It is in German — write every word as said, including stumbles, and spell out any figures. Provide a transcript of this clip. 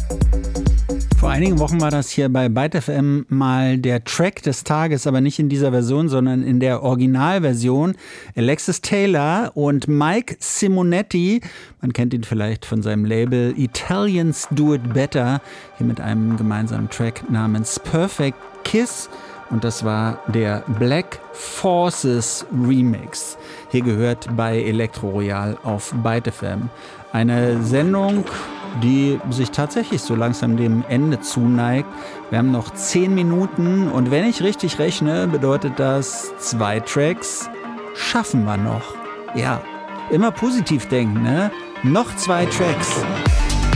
Vor einigen Wochen war das hier bei Byte F M mal der Track des Tages, aber nicht in dieser Version, sondern in der Originalversion. Alexis Taylor und Mike Simonetti, man kennt ihn vielleicht von seinem Label Italians Do It Better, hier mit einem gemeinsamen Track namens Perfect Kiss. Und das war der Black Forces Remix. Hier gehört bei Elektro Royal auf Byte F M. Eine Sendung, die sich tatsächlich so langsam dem Ende zuneigt. Wir haben noch zehn Minuten und wenn ich richtig rechne, bedeutet das, zwei Tracks schaffen wir noch. Ja, immer positiv denken, ne? Noch zwei Tracks.